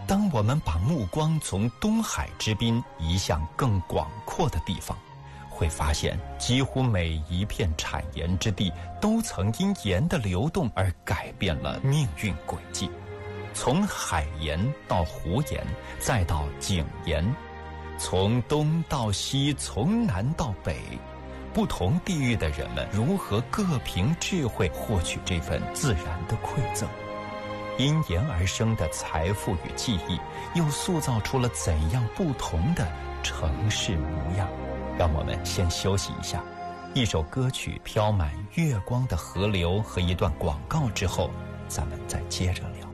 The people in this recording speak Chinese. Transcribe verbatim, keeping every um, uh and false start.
当我们把目光从东海之滨移向更广阔的地方，会发现几乎每一片产盐之地都曾因盐的流动而改变了命运轨迹。从海盐到湖盐，再到井盐，从东到西，从南到北，不同地域的人们如何各凭智慧获取这份自然的馈赠？因盐而生的财富与记忆，又塑造出了怎样不同的城市模样？让我们先休息一下，一首歌曲飘满月光的河流和一段广告之后，咱们再接着聊。